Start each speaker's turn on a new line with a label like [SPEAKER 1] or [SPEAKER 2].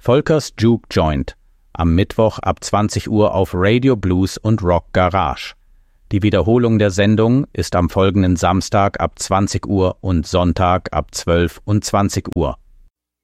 [SPEAKER 1] Volkers Juke Joint, am Mittwoch ab 20 Uhr auf Radio Blues und Rock Garage. Die Wiederholung der Sendung ist am folgenden Samstag ab 20 Uhr und Sonntag ab 12 und 20 Uhr.